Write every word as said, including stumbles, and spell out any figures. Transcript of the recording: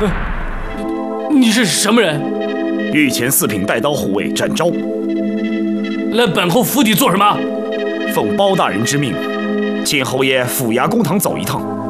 你是什么人？ 御前四品带刀护卫展昭。 来本侯府邸做什么？ 奉包大人之命，请侯爷府衙公堂走一趟。